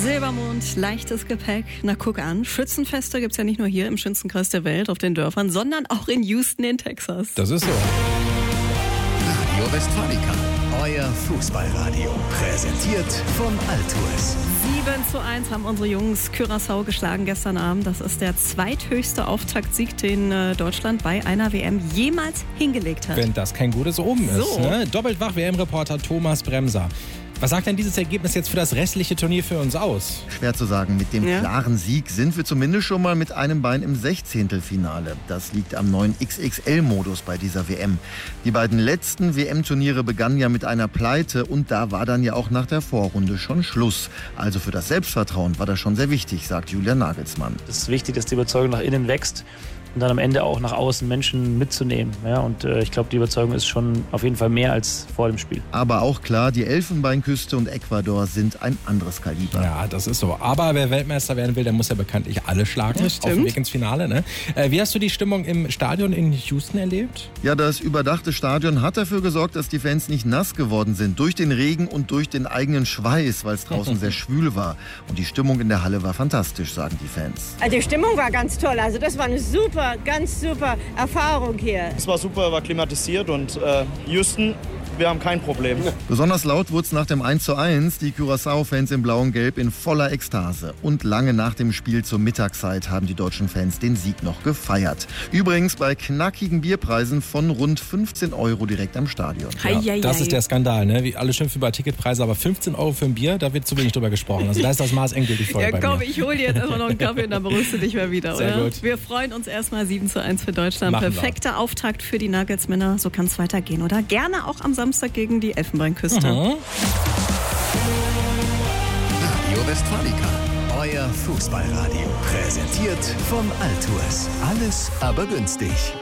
Silbermond, leichtes Gepäck. Na guck an, Schützenfeste gibt's ja nicht nur hier im schönsten Kreis der Welt auf den Dörfern, sondern auch in Houston in Texas. Das ist so. Radio Westfalica, euer Fußballradio. Präsentiert von Altours. 7:1 haben unsere Jungs Curaçao geschlagen gestern Abend. Das ist der zweithöchste Auftaktsieg, den Deutschland bei einer WM jemals hingelegt hat. Wenn das kein gutes Oben ist. So. Ne? Doppelt wach WM-Reporter Thomas Bremser. Was sagt denn dieses Ergebnis jetzt für das restliche Turnier für uns aus? Schwer zu sagen. Mit dem klaren Sieg sind wir zumindest schon mal mit einem Bein im 16. Das liegt am neuen XXL-Modus bei dieser WM. Die beiden letzten WM-Turniere begannen ja mit einer Pleite und da war dann ja auch nach der Vorrunde schon Schluss. Also für das Selbstvertrauen war das schon sehr wichtig, sagt Julian Nagelsmann. Es ist wichtig, dass die Überzeugung nach innen wächst und dann am Ende auch nach außen Menschen mitzunehmen. Ja, und ich glaube, die Überzeugung ist schon auf jeden Fall mehr als vor dem Spiel. Aber auch klar, die Elfenbeinküste und Ecuador sind ein anderes Kaliber. Ja, das ist so. Aber wer Weltmeister werden will, der muss ja bekanntlich alle schlagen. Das stimmt. Auf dem Weg ins Finale. Ne? Wie hast du die Stimmung im Stadion in Houston erlebt? Ja, das überdachte Stadion hat dafür gesorgt, dass die Fans nicht nass geworden sind. Durch den Regen und durch den eigenen Schweiß, weil es draußen sehr schwül war. Und die Stimmung in der Halle war fantastisch, sagen die Fans. Die Stimmung war ganz toll. Also das war eine ganz super Erfahrung hier. Es war super, war klimatisiert und Houston, wir haben kein Problem. Besonders laut wurde es nach dem 1:1. Die Curaçao-Fans in blau und gelb in voller Ekstase. Und lange nach dem Spiel zur Mittagszeit haben die deutschen Fans den Sieg noch gefeiert. Übrigens bei knackigen Bierpreisen von rund 15 € direkt am Stadion. Ja, das ist der Skandal. Ne? Wie alle schimpfen über Ticketpreise, aber 15 € für ein Bier, da wird zu wenig drüber gesprochen. Also da ist das Maß endgültig voll bei komm, mir. ich hole dir jetzt erstmal noch einen Kaffee und dann beruhigst du dich mal wieder, Sehr oder? gut. Wir freuen uns erstmal 7:1 für Deutschland. Machen wir. Perfekter Auftakt für die Nuggets-Männer. So kann es weitergehen, oder? Gerne auch am Samstag gegen die Elfenbeinküste. Radio Westfalica, euer Fußballradio. Präsentiert von Altours. Alles aber günstig.